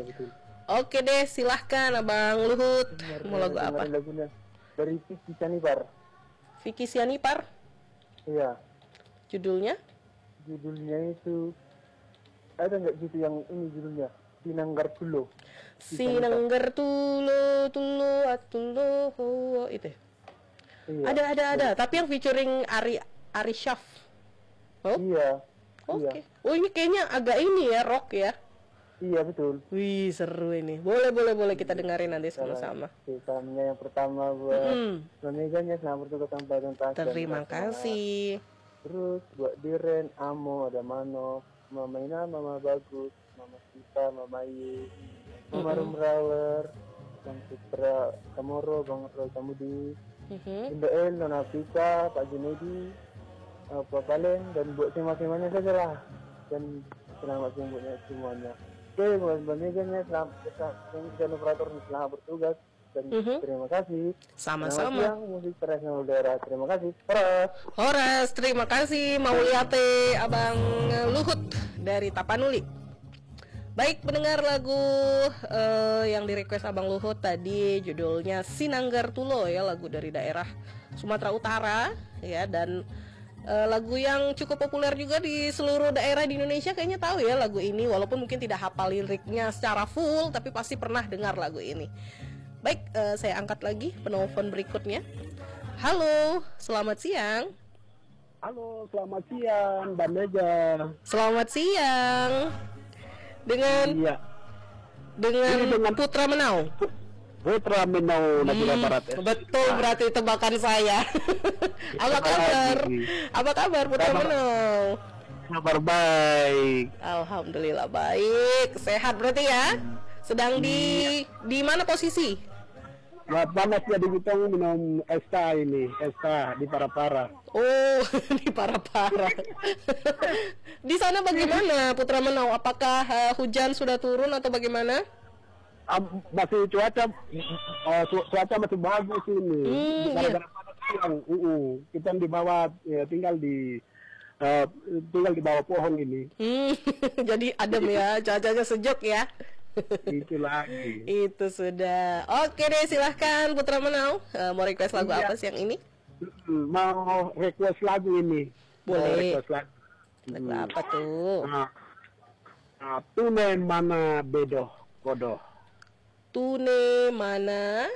betul. Oke deh, silahkan Abang Luhut. Mau lagu apa? Lagunya dari Vicky Sianipar. Vicky Sianipar. Iya. Judulnya? Judulnya itu ada nggak gitu yang ini judulnya? Sinanggar Tulo. Sinanggar Tulo Tulo Atulo itu. Iya. Ada. Tapi yang featuring Ari Syaf. Oh? Iya. Oke. Iya. Oh, ini kayaknya agak ini ya, rock ya. Iya betul. Wih, seru ini. Boleh kita dengerin nanti sama-sama. Salamnya yang pertama buat Noneganya, selamat bertugas sampai tuntas. Terima kasih. Terus buat Diren, Amo, ada Mano, Mama Ina, Mama Bagus, Mama Sita, Mama Yu, Mama Rumrawer, Bang Putra Kamoro, Bang Roy Kamudi, Indoel, Nona Pika, Pak Junedi, Pak Palen, dan buat tema-temanya saja lah. Dan selamat sibuknya semuanya. Oke, buat Noneganya, selamat operator, selamat bertugas. Dan terima kasih. Sama-sama. Yang musik tradisional daerah. Terima kasih. Horas, terima kasih Mauliate Abang Luhut dari Tapanuli. Baik, pendengar lagu yang di-request Abang Luhut tadi judulnya Sinanggar Tulo ya, lagu dari daerah Sumatera Utara ya, dan lagu yang cukup populer juga di seluruh daerah di Indonesia kayaknya tahu ya lagu ini, walaupun mungkin tidak hafal liriknya secara full, tapi pasti pernah dengar lagu ini. Baik, saya angkat lagi penelpon berikutnya. Halo, selamat siang. Halo, selamat siang, Mbak Meja. Selamat siang. Dengan Putra Menau. Putra Menau, Madura Barat. Betul, berarti tebakan saya. Apa kabar? Apa kabar Putra Menau? Kabar baik. Alhamdulillah baik. Sehat berarti ya? Sedang di mana posisi? Panas jadi kita minum esta ini, esta di Parapara. Oh, di Parapara. Di sana bagaimana Putra Menau? Apakah hujan sudah turun atau bagaimana? Masih cuaca masih bagus ini. Gara-gara panas siang. Kita di bawah ya, tinggal di bawah pohon ini. Jadi adem ya, cuacanya sejuk ya. Itu lagi. Itu sudah. Oke deh, silahkan Putra Menau. Mau request lagu apa siang ini? Mau request lagu ini. Boleh. Lagu apa tuh? Tune mana bedo kodo. Tune mana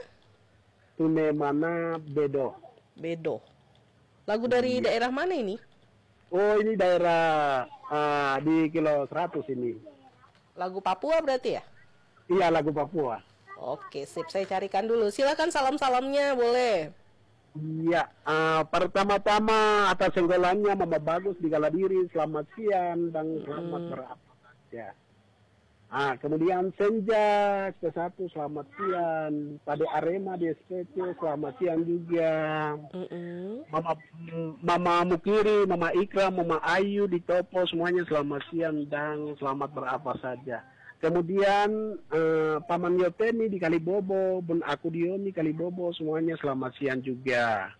bedo. Bedo. Lagu dari daerah mana ini? Oh, ini daerah di kilo 100 ini. Lagu Papua berarti ya? Iya, lagu Papua. Oke, sip. Saya carikan dulu. Silakan salam-salamnya, boleh. Iya, pertama-tama atas senggolannya Mama Bagus di Galadiri, selamat siang dan selamat berapa ya. Kemudian Senja SP1, selamat siang. Pade Arema di SPC, selamat siang juga. Mama Mukiri, Mama Ikram, Mama Ayu di Topo, semuanya selamat siang dan selamat berapa saja. Kemudian Paman Yoteni di Kalibobo, Bun Akudiomi Kalibobo, semuanya selamat siang juga.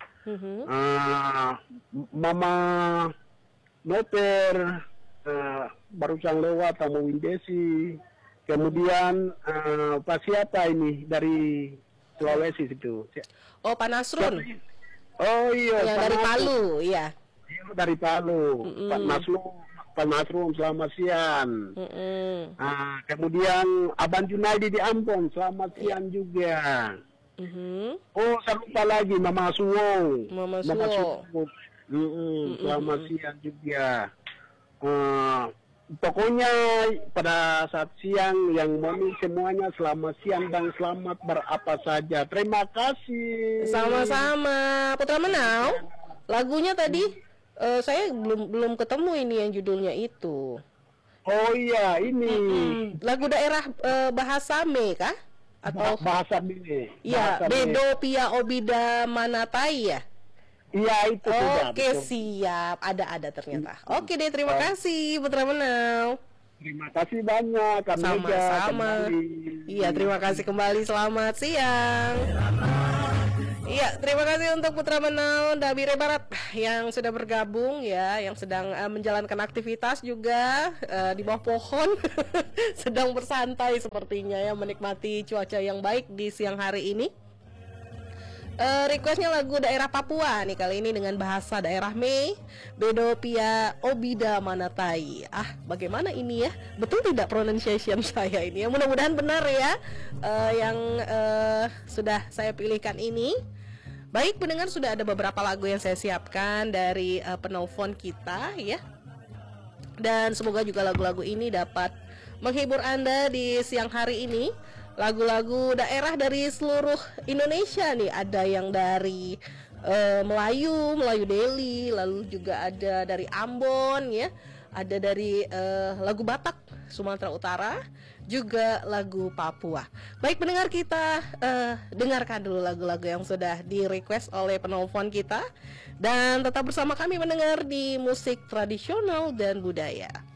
Mama Noter barusan lewat Tamu Windesi. Kemudian Pak siapa ini dari Sulawesi situ? Oh, Pak Nasrun. Oh iya, yang dari Palu, iya. Dari Palu. Pak Nasrun, selamat siang. Kemudian Abang Junaidi di Ambon, selamat siang juga. Oh, saya lupa lagi Mama Suwo. Mama Suwo. Selamat siang juga. Pokoknya pada saat siang yang mami semuanya selamat siang dan selamat berapa saja. Terima kasih. Sama-sama. Putra Menau. Lagunya tadi saya belum ketemu ini yang judulnya itu. Oh iya, ini lagu daerah bahasa Me kah? Atau bahasa Me? Iya, Bedo Pia Obida Manatai ya? Iya itu. Oke, siap. Ada ternyata. Oke deh, terima kasih Putra Menau. Terima kasih banyak. Sama-sama. Iya, terima kasih kembali. Selamat siang. Iya, terima kasih untuk Putra Menau Dabire Barat yang sudah bergabung ya, yang sedang menjalankan aktivitas juga di bawah pohon, sedang bersantai sepertinya ya, menikmati cuaca yang baik di siang hari ini. Requestnya lagu daerah Papua nih kali ini dengan bahasa daerah Mei, Bedopia Obida Manatai. Bagaimana ini ya? Betul tidak pronunciation saya ini ya? Mudah-mudahan benar ya yang sudah saya pilihkan ini. Baik pendengar, sudah ada beberapa lagu yang saya siapkan dari penelpon kita ya. Dan semoga juga lagu-lagu ini dapat menghibur Anda di siang hari ini. Lagu-lagu daerah dari seluruh Indonesia nih, ada yang dari Melayu Deli, lalu juga ada dari Ambon ya, ada dari lagu Batak Sumatera Utara, juga lagu Papua. Baik pendengar, kita dengarkan dulu lagu-lagu yang sudah di request oleh penelpon kita, dan tetap bersama kami mendengar di musik tradisional dan budaya.